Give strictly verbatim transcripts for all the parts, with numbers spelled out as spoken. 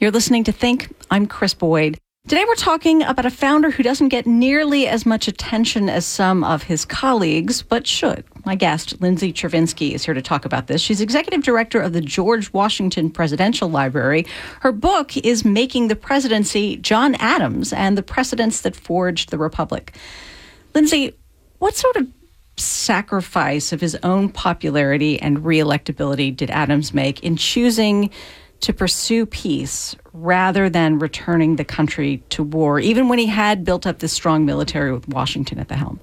You're listening to Think. I'm Chris Boyd. Today we're talking about a founder who doesn't get nearly as much attention as some of his colleagues, but should. My guest, Lindsay Chervinsky, is here to talk about this. She's executive director of the George Washington Presidential Library. Her book is Making the Presidency, John Adams and the Precedents That Forged the Republic. Lindsay, what sort of sacrifice of his own popularity and reelectability did Adams make in choosing to pursue peace rather than returning the country to war, even when he had built up this strong military with Washington at the helm?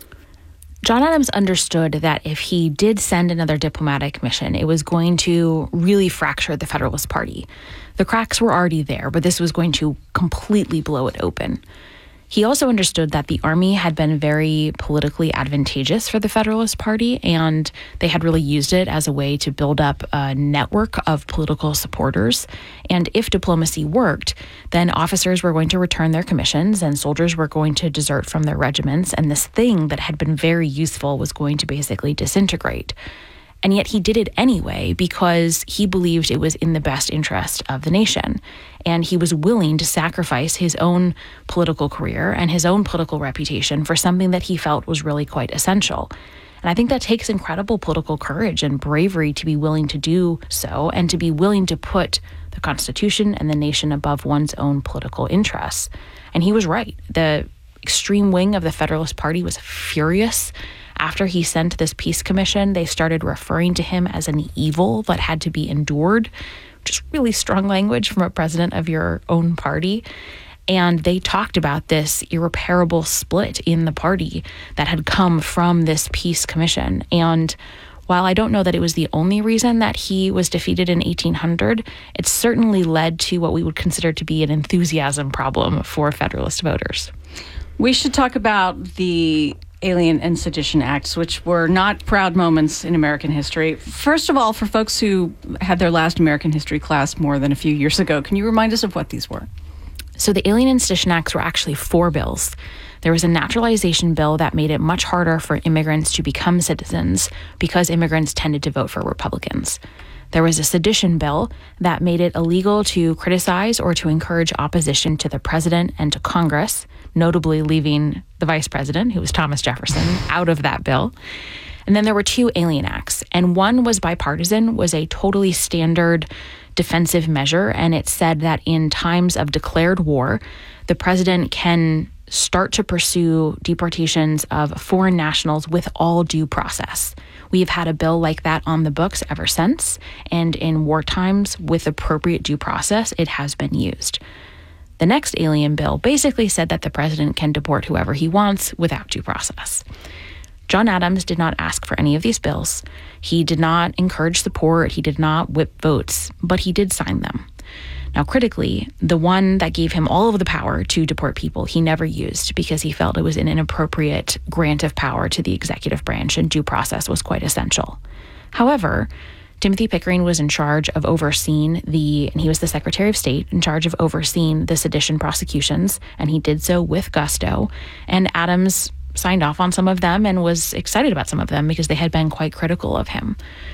John Adams understood that if he did send another diplomatic mission, it was going to really fracture the Federalist Party. The cracks were already there, but this was going to completely blow it open. He also understood that the Army had been very politically advantageous for the Federalist Party, and they had really used it as a way to build up a network of political supporters. And if diplomacy worked, then officers were going to return their commissions and soldiers were going to desert from their regiments, and this thing that had been very useful was going to basically disintegrate. And yet he did it anyway because he believed it was in the best interest of the nation. And he was willing to sacrifice his own political career and his own political reputation for something that he felt was really quite essential. And I think that takes incredible political courage and bravery to be willing to do so and to be willing to put the Constitution and the nation above one's own political interests. And he was right. The extreme wing of the Federalist Party was furious. After he sent this peace commission, they started referring to him as an evil that had to be endured, which is really strong language from a president of your own party. And they talked about this irreparable split in the party that had come from this peace commission. And while I don't know that it was the only reason that he was defeated in eighteen hundred, it certainly led to what we would consider to be an enthusiasm problem for Federalist voters. We should talk about the Alien and Sedition Acts, which were not proud moments in American history. First of all, for folks who had their last American history class more than a few years ago, can you remind us of what these were? So the Alien and Sedition Acts were actually four bills. There was a naturalization bill that made it much harder for immigrants to become citizens because immigrants tended to vote for Republicans. There was a sedition bill that made it illegal to criticize or to encourage opposition to the president and to Congress, notably leaving the vice president, who was Thomas Jefferson, out of that bill. And then there were two Alien Acts, and one was bipartisan, was a totally standard defensive measure, and it said that in times of declared war, the president can start to pursue deportations of foreign nationals with all due process. We've had a bill like that on the books ever since, and in war times, with appropriate due process, it has been used. The next alien bill basically said that the president can deport whoever he wants without due process. John Adams did not ask for any of these bills. He did not encourage support. He did not whip votes, but he did sign them. Now, critically, the one that gave him all of the power to deport people, he never used because he felt it was an inappropriate grant of power to the executive branch and due process was quite essential. However, Timothy Pickering was in charge of overseeing the, and he was the Secretary of State in charge of overseeing the sedition prosecutions, and he did so with gusto. And Adams signed off on some of them and was excited about some of them because they had been quite critical of him.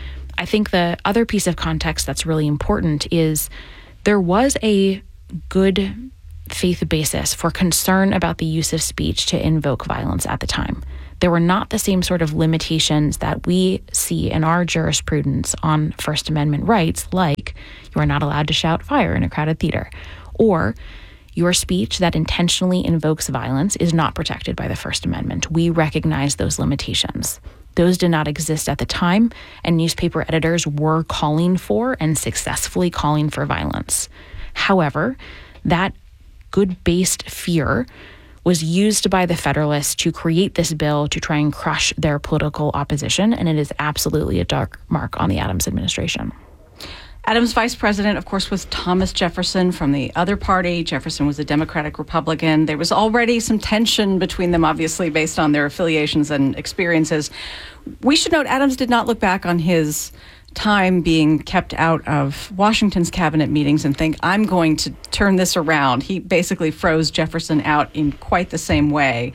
I think the other piece of context that's really important is there was a good faith basis for concern about the use of speech to invoke violence at the time. There were not the same sort of limitations that we see in our jurisprudence on First Amendment rights, like you are not allowed to shout fire in a crowded theater, or your speech that intentionally invokes violence is not protected by the First Amendment. We recognize those limitations. Those did not exist at the time, and newspaper editors were calling for and successfully calling for violence. However, that good-based fear was used by the Federalists to create this bill to try and crush their political opposition, and it is absolutely a dark mark on the Adams administration. Adams' vice president, of course, was Thomas Jefferson from the other party. Jefferson was a Democratic Republican. There was already some tension between them, obviously, based on their affiliations and experiences. We should note Adams did not look back on his time being kept out of Washington's cabinet meetings and think, I'm going to turn this around. He basically froze Jefferson out in quite the same way.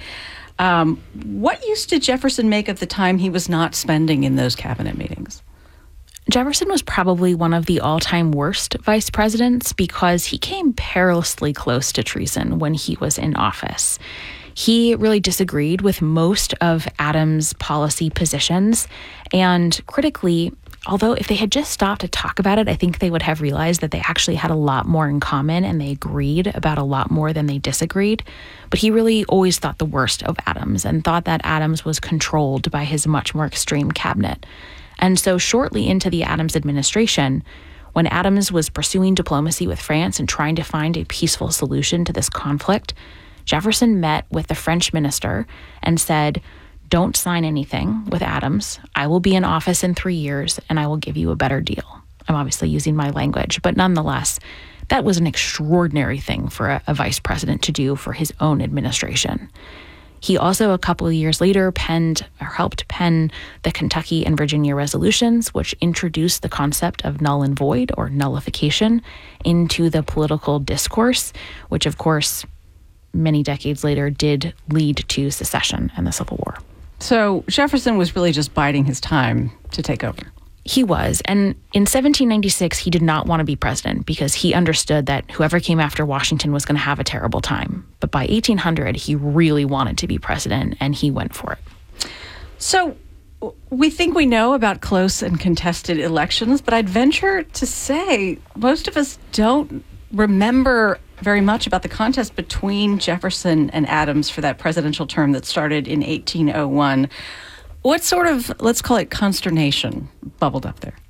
Um, what use did Jefferson make of the time he was not spending in those cabinet meetings? Jefferson was probably one of the all-time worst vice presidents because he came perilously close to treason when he was in office. He really disagreed with most of Adams' policy positions, and critically, although if they had just stopped to talk about it, I think they would have realized that they actually had a lot more in common and they agreed about a lot more than they disagreed. But he really always thought the worst of Adams and thought that Adams was controlled by his much more extreme cabinet. And so shortly into the Adams administration, when Adams was pursuing diplomacy with France and trying to find a peaceful solution to this conflict, Jefferson met with the French minister and said, "Don't sign anything with Adams. I will be in office in three years and I will give you a better deal." I'm obviously using my language, but nonetheless, that was an extraordinary thing for a, a vice president to do for his own administration. He also, a couple of years later, penned or helped pen the Kentucky and Virginia resolutions, which introduced the concept of null and void or nullification into the political discourse, which, of course, many decades later did lead to secession and the Civil War. So Jefferson was really just biding his time to take over. He was. And in seventeen ninety-six, he did not want to be president because he understood that whoever came after Washington was going to have a terrible time. But by eighteen hundred, he really wanted to be president, and he went for it. So we think we know about close and contested elections, but I'd venture to say most of us don't remember very much about the contest between Jefferson and Adams for that presidential term that started in eighteen oh one. What sort of, let's call it consternation, bubbled up there?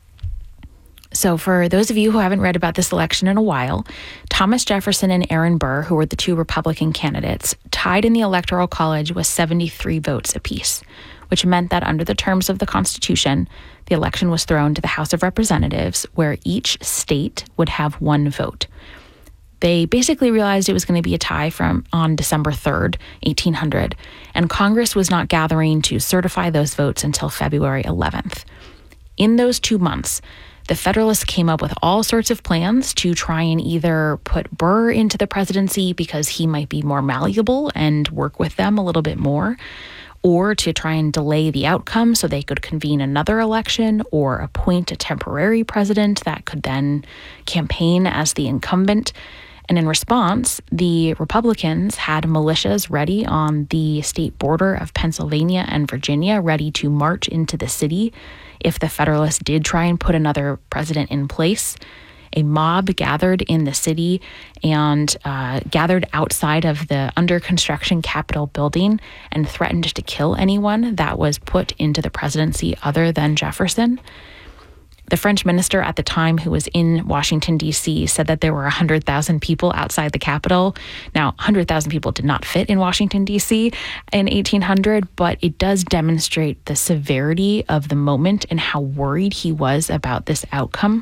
So for those of you who haven't read about this election in a while, Thomas Jefferson and Aaron Burr, who were the two Republican candidates, tied in the Electoral College with seventy-three votes apiece, which meant that under the terms of the Constitution, the election was thrown to the House of Representatives, where each state would have one vote. They basically realized it was going to be a tie from on December third, eighteen hundred, and Congress was not gathering to certify those votes until February eleventh. In those two months, the Federalists came up with all sorts of plans to try and either put Burr into the presidency because he might be more malleable and work with them a little bit more, or to try and delay the outcome so they could convene another election or appoint a temporary president that could then campaign as the incumbent. And in response, the Republicans had militias ready on the state border of Pennsylvania and Virginia, ready to march into the city if the Federalists did try and put another president in place. A mob gathered in the city and uh, gathered outside of the under construction Capitol building and threatened to kill anyone that was put into the presidency other than Jefferson. The French minister at the time, who was in Washington, D C, said that there were one hundred thousand people outside the Capitol. Now, one hundred thousand people did not fit in Washington, D C in eighteen hundred, but it does demonstrate the severity of the moment and how worried he was about this outcome.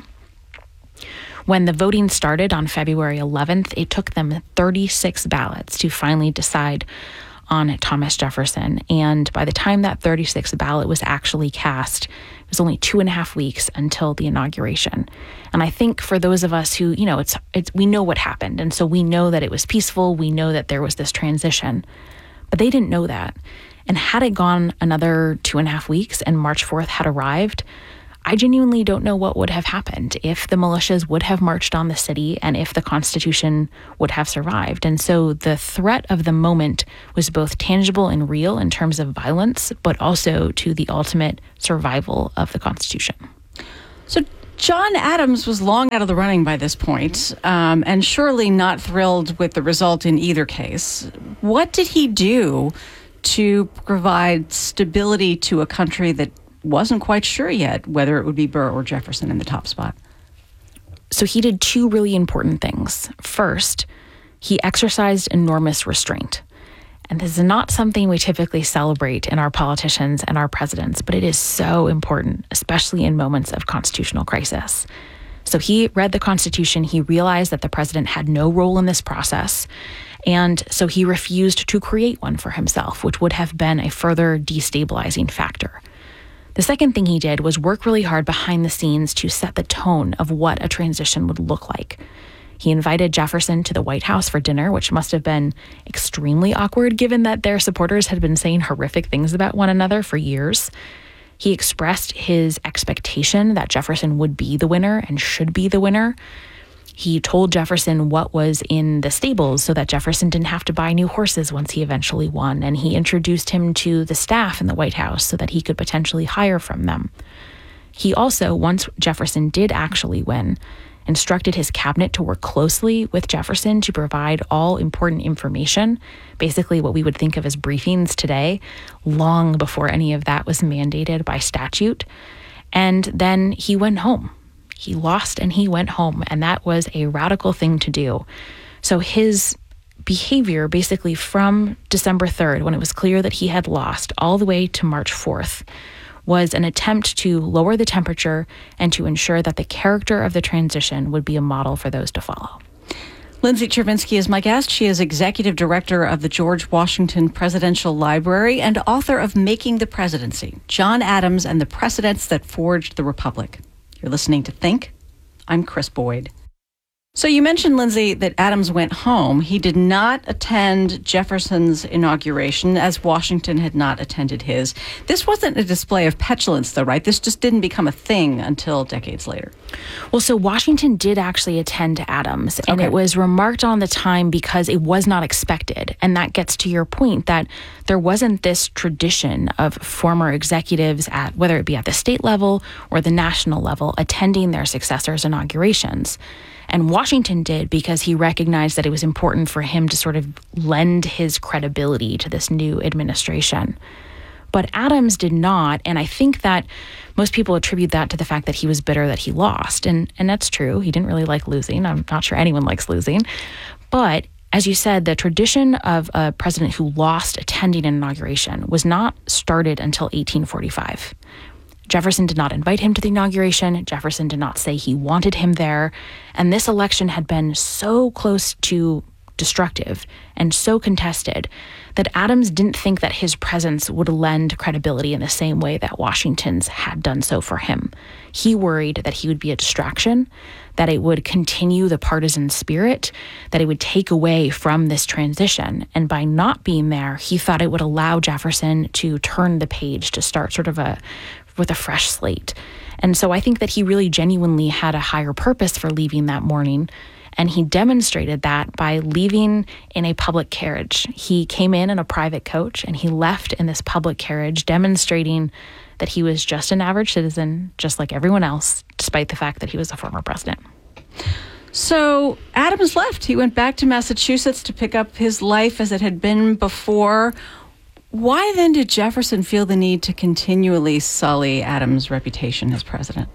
When the voting started on February eleventh, it took them thirty-six ballots to finally decide on Thomas Jefferson. And by the time that thirty-sixth ballot was actually cast, it was only two and a half weeks until the inauguration. And I think for those of us who, you know, it's it's we know what happened. And so we know that it was peaceful. We know that there was this transition. But they didn't know that. And had it gone another two and a half weeks and March fourth had arrived, I genuinely don't know what would have happened if the militias would have marched on the city and if the Constitution would have survived. And so the threat of the moment was both tangible and real in terms of violence, but also to the ultimate survival of the Constitution. So John Adams was long out of the running by this point, um, and surely not thrilled with the result in either case. What did he do to provide stability to a country that wasn't quite sure yet whether it would be Burr or Jefferson in the top spot? So he did two really important things. First, he exercised enormous restraint. And this is not something we typically celebrate in our politicians and our presidents, but it is so important, especially in moments of constitutional crisis. So he read the Constitution. He realized that the president had no role in this process. And so he refused to create one for himself, which would have been a further destabilizing factor. The second thing he did was work really hard behind the scenes to set the tone of what a transition would look like. He invited Jefferson to the White House for dinner, which must have been extremely awkward given that their supporters had been saying horrific things about one another for years. He expressed his expectation that Jefferson would be the winner and should be the winner. He told Jefferson what was in the stables so that Jefferson didn't have to buy new horses once he eventually won. And he introduced him to the staff in the White House so that he could potentially hire from them. He also, once Jefferson did actually win, instructed his cabinet to work closely with Jefferson to provide all important information, basically what we would think of as briefings today, long before any of that was mandated by statute. And then he went home. He lost and he went home, and that was a radical thing to do. So his behavior basically from December third, when it was clear that he had lost, all the way to March fourth, was an attempt to lower the temperature and to ensure that the character of the transition would be a model for those to follow. Lindsay Chervinsky is my guest. She is executive director of the George Washington Presidential Library and author of Making the Presidency, John Adams and the Precedents That Forged the Republic. You're listening to Think. I'm Chris Boyd. So you mentioned, Lindsay, that Adams went home. He did not attend Jefferson's inauguration, as Washington had not attended his. This wasn't a display of petulance, though, right? This just didn't become a thing until decades later. Well, so Washington did actually attend Adams, and okay. It was remarked on the time because it was not expected. And that gets to your point that there wasn't this tradition of former executives at, whether it be at the state level or the national level, attending their successors' inaugurations. And Washington did because he recognized that it was important for him to sort of lend his credibility to this new administration. But Adams did not, and I think that most people attribute that to the fact that he was bitter that he lost. And, and that's true. He didn't really like losing. I'm not sure anyone likes losing. But as you said, the tradition of a president who lost attending an inauguration was not started until eighteen forty-five. Jefferson did not invite him to the inauguration. Jefferson did not say he wanted him there. And this election had been so close to destructive and so contested that Adams didn't think that his presence would lend credibility in the same way that Washington's had done so for him. He worried that he would be a distraction, that it would continue the partisan spirit, that it would take away from this transition. And by not being there, he thought it would allow Jefferson to turn the page, to start sort of a with a fresh slate. And so I think that he really genuinely had a higher purpose for leaving that morning. And he demonstrated that by leaving in a public carriage. He came in in a private coach and he left in this public carriage, demonstrating that he was just an average citizen, just like everyone else, despite the fact that he was a former president. So Adams left. He went back to Massachusetts to pick up his life as it had been before. Why then did Jefferson feel the need to continually sully Adams' reputation as president?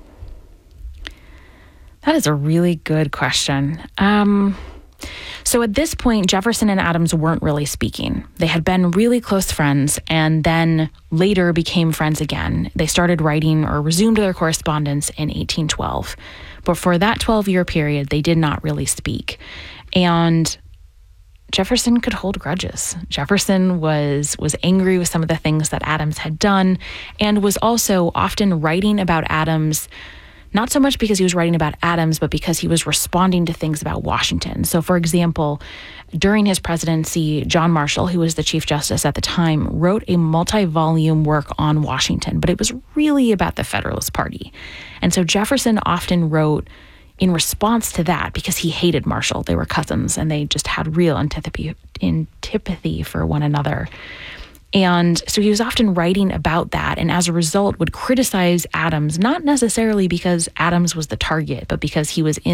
That is a really good question. Um, so at this point, Jefferson and Adams weren't really speaking. They had been really close friends and then later became friends again. They started writing or resumed their correspondence in eighteen twelve. But for that twelve-year period, they did not really speak. And Jefferson could hold grudges. Jefferson was was angry with some of the things that Adams had done and was also often writing about Adams, not so much because he was writing about Adams, but because he was responding to things about Washington. So, for example, during his presidency, John Marshall, who was the Chief Justice at the time, wrote a multi-volume work on Washington, but it was really about the Federalist Party. And so Jefferson often wrote in response to that because he hated Marshall. They were cousins and they just had real antipathy, antipathy for one another. And so he was often writing about that, and as a result would criticize Adams, not necessarily because Adams was the target, but because he was in